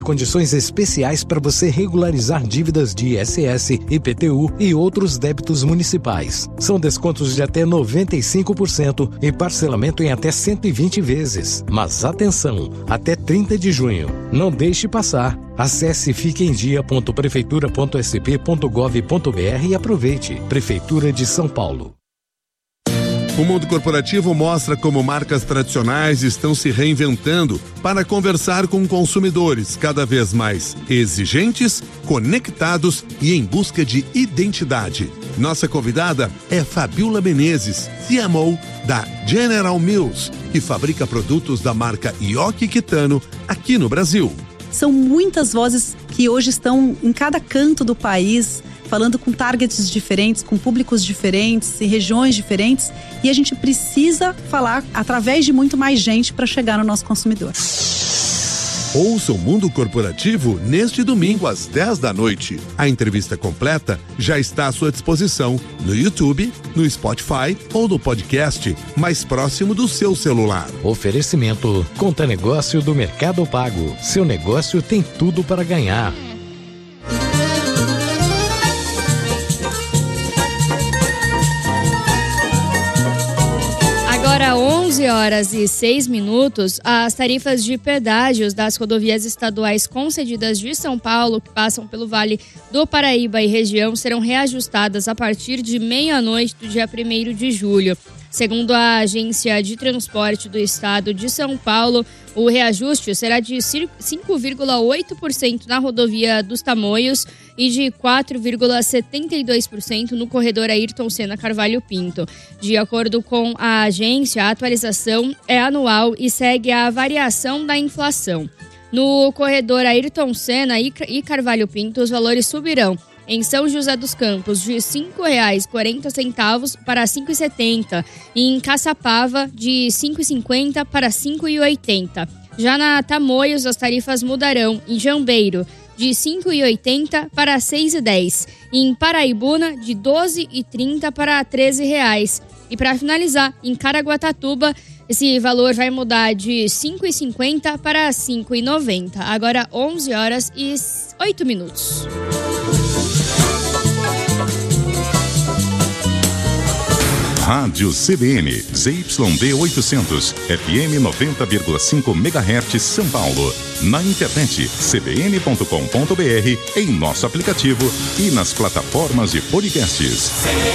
Condições especiais para você regularizar dívidas de ISS, IPTU e outros débitos municipais. São descontos de até 95% e parcelamento em até 120 vezes. Mas atenção, até 30 de junho. Não deixe passar. Acesse fiquemdia.prefeitura.sp.gov.br e aproveite. Prefeitura de São Paulo. O mundo corporativo mostra como marcas tradicionais estão se reinventando para conversar com consumidores cada vez mais exigentes, conectados e em busca de identidade. Nossa convidada é Fabiola Menezes, CMO da General Mills, que fabrica produtos da marca Yoki Kitano aqui no Brasil. São muitas vozes que hoje estão em cada canto do país, falando com targets diferentes, com públicos diferentes, em regiões diferentes, e a gente precisa falar através de muito mais gente para chegar no nosso consumidor. Ouça o Mundo Corporativo neste domingo às 10 da noite. A entrevista completa já está à sua disposição no YouTube, no Spotify ou no podcast mais próximo do seu celular. Oferecimento Conta Negócio do Mercado Pago. Seu negócio tem tudo para ganhar. Agora 11h06, as tarifas de pedágios das rodovias estaduais concedidas de São Paulo, que passam pelo Vale do Paraíba e região, serão reajustadas a partir de meia-noite do dia 1º de julho. Segundo a Agência de Transporte do Estado de São Paulo, o reajuste será de 5,8% na rodovia dos Tamoios e de 4,72% no corredor Ayrton Senna Carvalho Pinto. De acordo com a agência, a atualização é anual e segue a variação da inflação. No corredor Ayrton Senna e Carvalho Pinto, os valores subirão. Em São José dos Campos, de R$ 5,40 para R$ 5,70 e em Caçapava, de R$ 5,50 para R$ 5,80. Já na Tamoios, as tarifas mudarão. Em Jambeiro, de R$ 5,80 para R$ 6,10 e em Paraibuna, de R$ 12,30 para R$ 13,00. E para finalizar, em Caraguatatuba, esse valor vai mudar de R$ 5,50 para R$ 5,90. Agora 11h08. Rádio CBN, ZYD 800, FM 90,5 MHz, São Paulo. Na internet, cbn.com.br, em nosso aplicativo e nas plataformas de podcasts.